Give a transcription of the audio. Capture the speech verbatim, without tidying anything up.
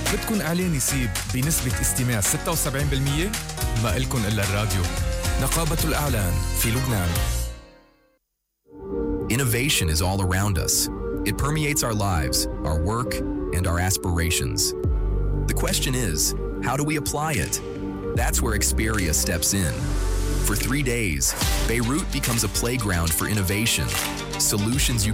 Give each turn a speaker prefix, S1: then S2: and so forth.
S1: بدكن إعلان يسيب بنسبة استماع ستة وسبعين بالمية؟ ما إلكن إلا الراديو. نقابة الإعلان في لبنان.
S2: Innovation is all around us. It permeates our lives, our work, and our aspirations. The question is, how do we apply it? That's where Experia steps in. For three days, Beirut becomes a playground for innovation, solutions you